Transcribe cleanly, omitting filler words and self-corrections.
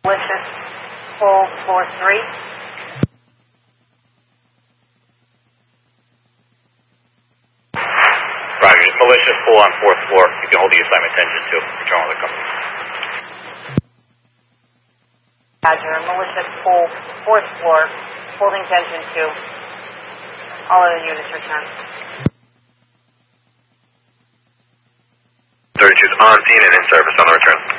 Militia full floor 3. Roger, militia full on 4th floor. You can hold the assignment attention to control of the company. Roger, militia full 4th floor, holding tension 2. All other units return. 32's on scene and in service on the return.